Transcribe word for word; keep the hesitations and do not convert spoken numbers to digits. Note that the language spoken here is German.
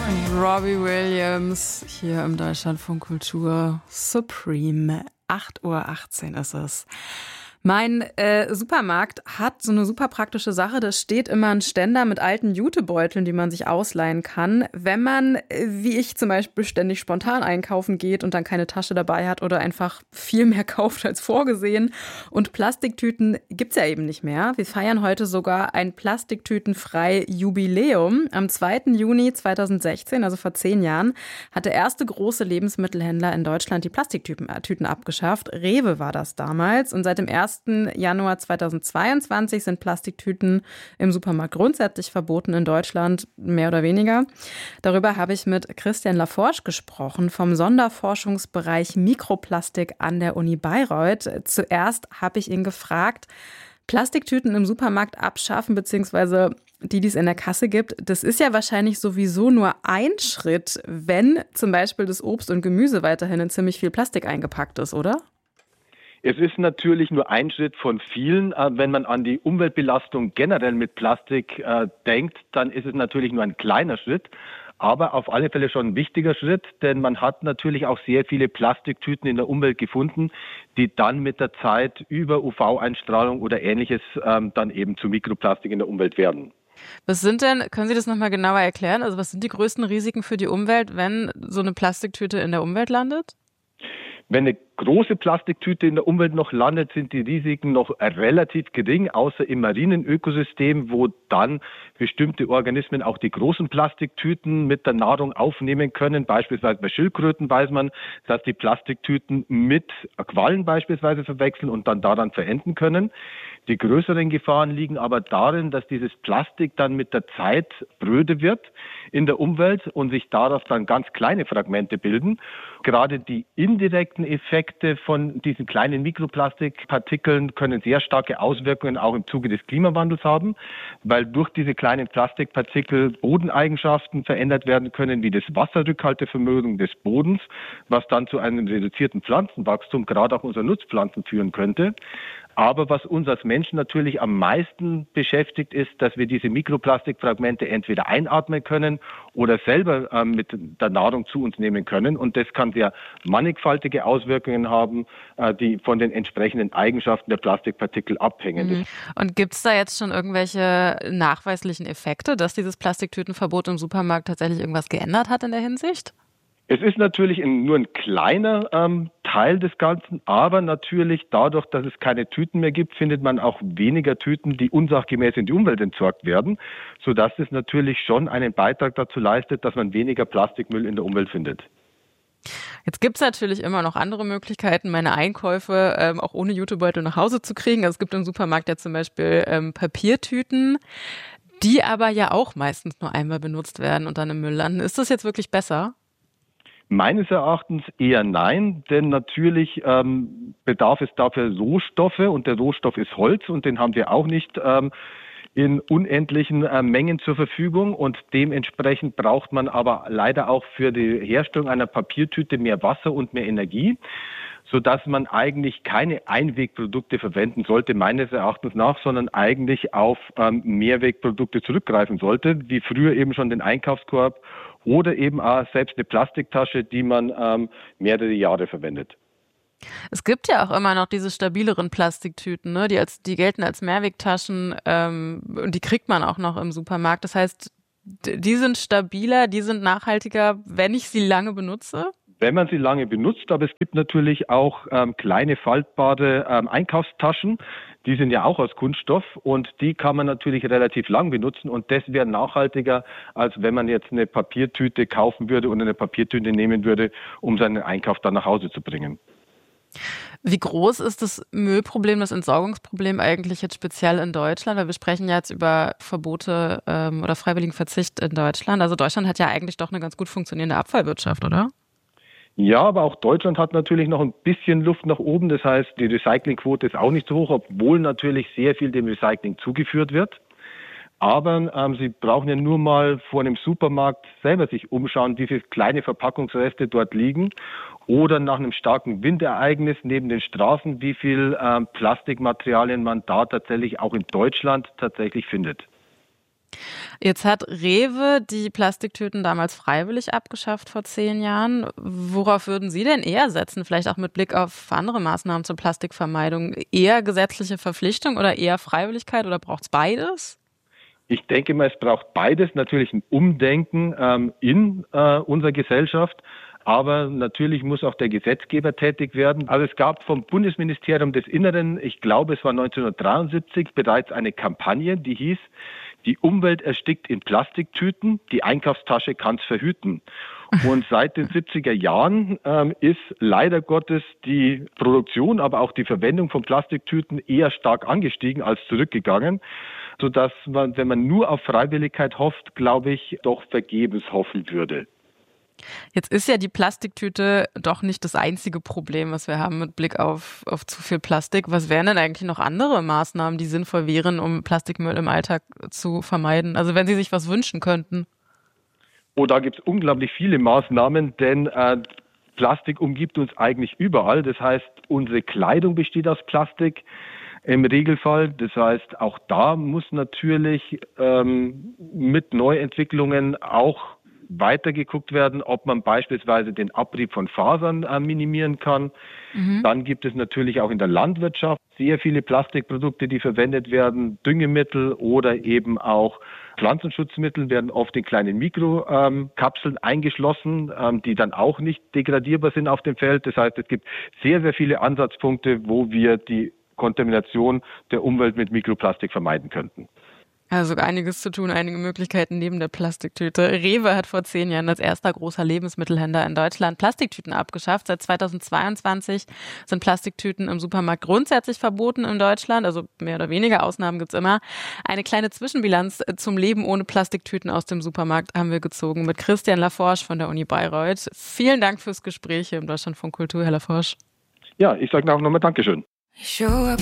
Robbie Williams hier im Deutschlandfunk Kultur Supreme. acht Uhr achtzehn ist es. Mein äh, Supermarkt hat so eine super praktische Sache. Da steht immer ein Ständer mit alten Jutebeuteln, die man sich ausleihen kann. Wenn man, äh, wie ich zum Beispiel, ständig spontan einkaufen geht und dann keine Tasche dabei hat oder einfach viel mehr kauft als vorgesehen. Und Plastiktüten gibt's ja eben nicht mehr. Wir feiern heute sogar ein plastiktütenfrei Jubiläum. Am zweiten Juni zweitausendsechzehn, also vor zehn Jahren, hat der erste große Lebensmittelhändler in Deutschland die Plastiktüten äh, Tüten abgeschafft. Rewe war das damals. Und seit dem ersten Januar zweitausendzweiundzwanzig sind Plastiktüten im Supermarkt grundsätzlich verboten in Deutschland, mehr oder weniger. Darüber habe ich mit Christian Laforsch gesprochen vom Sonderforschungsbereich Mikroplastik an der Uni Bayreuth. Zuerst habe ich ihn gefragt, Plastiktüten im Supermarkt abschaffen, beziehungsweise die, die es in der Kasse gibt, das ist ja wahrscheinlich sowieso nur ein Schritt, wenn zum Beispiel das Obst und Gemüse weiterhin in ziemlich viel Plastik eingepackt ist, oder? Es ist natürlich nur ein Schritt von vielen. Wenn man an die Umweltbelastung generell mit Plastik äh, denkt, dann ist es natürlich nur ein kleiner Schritt, aber auf alle Fälle schon ein wichtiger Schritt, denn man hat natürlich auch sehr viele Plastiktüten in der Umwelt gefunden, die dann mit der Zeit über U V-Einstrahlung oder Ähnliches ähm, dann eben zu Mikroplastik in der Umwelt werden. Was sind denn, können Sie das nochmal genauer erklären? Also was sind die größten Risiken für die Umwelt, wenn so eine Plastiktüte in der Umwelt landet? Wenn eine große Plastiktüte in der Umwelt noch landet, sind die Risiken noch relativ gering, außer im marinen Ökosystem, wo dann bestimmte Organismen auch die großen Plastiktüten mit der Nahrung aufnehmen können. Beispielsweise bei Schildkröten weiß man, dass die Plastiktüten mit Quallen beispielsweise verwechseln und dann daran verenden können. Die größeren Gefahren liegen aber darin, dass dieses Plastik dann mit der Zeit spröde wird in der Umwelt und sich daraus dann ganz kleine Fragmente bilden. Gerade die indirekten Effekte von diesen kleinen Mikroplastikpartikeln können sehr starke Auswirkungen auch im Zuge des Klimawandels haben, weil durch diese kleinen Plastikpartikel Bodeneigenschaften verändert werden können, wie das Wasserrückhaltevermögen des Bodens, was dann zu einem reduzierten Pflanzenwachstum, gerade auch unserer Nutzpflanzen, führen könnte. Aber was uns als Menschen natürlich am meisten beschäftigt, ist, dass wir diese Mikroplastikfragmente entweder einatmen können oder selber äh, mit der Nahrung zu uns nehmen können. Und das kann sehr mannigfaltige Auswirkungen haben, äh, die von den entsprechenden Eigenschaften der Plastikpartikel abhängen. Mhm. Und gibt es da jetzt schon irgendwelche nachweislichen Effekte, dass dieses Plastiktütenverbot im Supermarkt tatsächlich irgendwas geändert hat in der Hinsicht? Es ist natürlich ein, nur ein kleiner ähm, Teil des Ganzen, aber natürlich dadurch, dass es keine Tüten mehr gibt, findet man auch weniger Tüten, die unsachgemäß in die Umwelt entsorgt werden, sodass es natürlich schon einen Beitrag dazu leistet, dass man weniger Plastikmüll in der Umwelt findet. Jetzt gibt es natürlich immer noch andere Möglichkeiten, meine Einkäufe ähm, auch ohne Jutebeutel nach Hause zu kriegen. Also es gibt im Supermarkt ja zum Beispiel ähm, Papiertüten, die aber ja auch meistens nur einmal benutzt werden und dann im Müll landen. Ist das jetzt wirklich besser? Meines Erachtens eher nein, denn natürlich ähm, bedarf es dafür Rohstoffe und der Rohstoff ist Holz und den haben wir auch nicht ähm, in unendlichen äh, Mengen zur Verfügung und dementsprechend braucht man aber leider auch für die Herstellung einer Papiertüte mehr Wasser und mehr Energie, sodass man eigentlich keine Einwegprodukte verwenden sollte, meines Erachtens nach, sondern eigentlich auf ähm, Mehrwegprodukte zurückgreifen sollte, wie früher eben schon den Einkaufskorb oder eben auch selbst eine Plastiktasche, die man ähm, mehrere Jahre verwendet. Es gibt ja auch immer noch diese stabileren Plastiktüten, ne? die, als, die gelten als Mehrwegtaschen ähm, und die kriegt man auch noch im Supermarkt. Das heißt, die sind stabiler, die sind nachhaltiger, wenn ich sie lange benutze? Wenn man sie lange benutzt, aber es gibt natürlich auch ähm, kleine faltbare ähm, Einkaufstaschen, die sind ja auch aus Kunststoff und die kann man natürlich relativ lang benutzen und das wäre nachhaltiger, als wenn man jetzt eine Papiertüte kaufen würde und eine Papiertüte nehmen würde, um seinen Einkauf dann nach Hause zu bringen. Wie groß ist das Müllproblem, das Entsorgungsproblem eigentlich jetzt speziell in Deutschland? Weil wir sprechen ja jetzt über Verbote ähm, oder freiwilligen Verzicht in Deutschland. Also Deutschland hat ja eigentlich doch eine ganz gut funktionierende Abfallwirtschaft, oder? Ja, aber auch Deutschland hat natürlich noch ein bisschen Luft nach oben. Das heißt, die Recyclingquote ist auch nicht so hoch, obwohl natürlich sehr viel dem Recycling zugeführt wird. Aber ähm, Sie brauchen ja nur mal vor einem Supermarkt selber sich umschauen, wie viele kleine Verpackungsreste dort liegen. Oder nach einem starken Windereignis neben den Straßen, wie viel ähm, Plastikmaterialien man da tatsächlich auch in Deutschland tatsächlich findet. Jetzt hat Rewe die Plastiktüten damals freiwillig abgeschafft vor zehn Jahren. Worauf würden Sie denn eher setzen? Vielleicht auch mit Blick auf andere Maßnahmen zur Plastikvermeidung. Eher gesetzliche Verpflichtung oder eher Freiwilligkeit oder braucht es beides? Ich denke mal, es braucht beides. Natürlich ein Umdenken ähm, in äh, unserer Gesellschaft. Aber natürlich muss auch der Gesetzgeber tätig werden. Also es gab vom Bundesministerium des Inneren, ich glaube es war neunzehnhundertdreiundsiebzig, bereits eine Kampagne, die hieß, die Umwelt erstickt in Plastiktüten, die Einkaufstasche kann's verhüten. Und seit den siebziger Jahren ähm, ist leider Gottes die Produktion, aber auch die Verwendung von Plastiktüten eher stark angestiegen als zurückgegangen, sodass man, wenn man nur auf Freiwilligkeit hofft, glaube ich, doch vergebens hoffen würde. Jetzt ist ja die Plastiktüte doch nicht das einzige Problem, was wir haben mit Blick auf, auf zu viel Plastik. Was wären denn eigentlich noch andere Maßnahmen, die sinnvoll wären, um Plastikmüll im Alltag zu vermeiden? Also wenn Sie sich was wünschen könnten. Oh, da gibt es unglaublich viele Maßnahmen, denn äh, Plastik umgibt uns eigentlich überall. Das heißt, unsere Kleidung besteht aus Plastik im Regelfall. Das heißt, auch da muss natürlich ähm, mit Neuentwicklungen auch weitergeguckt werden, ob man beispielsweise den Abrieb von Fasern äh, minimieren kann. Mhm. Dann gibt es natürlich auch in der Landwirtschaft sehr viele Plastikprodukte, die verwendet werden. Düngemittel oder eben auch Pflanzenschutzmittel werden oft in kleinen Mikrokapseln ähm, eingeschlossen, ähm, die dann auch nicht degradierbar sind auf dem Feld. Das heißt, es gibt sehr, sehr viele Ansatzpunkte, wo wir die Kontamination der Umwelt mit Mikroplastik vermeiden könnten. Also einiges zu tun, einige Möglichkeiten neben der Plastiktüte. Rewe hat vor zehn Jahren als erster großer Lebensmittelhändler in Deutschland Plastiktüten abgeschafft. Seit zweitausendzweiundzwanzig sind Plastiktüten im Supermarkt grundsätzlich verboten in Deutschland. Also mehr oder weniger Ausnahmen gibt's immer. Eine kleine Zwischenbilanz zum Leben ohne Plastiktüten aus dem Supermarkt haben wir gezogen mit Christian Laforsch von der Uni Bayreuth. Vielen Dank fürs Gespräch hier im Deutschlandfunk Kultur, Herr Laforsch. Ja, ich sage auch nochmal Dankeschön.